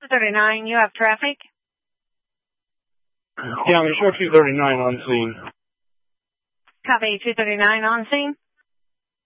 239, you have traffic? Yeah, I'm going to show 239 on scene. Copy, 239 on scene.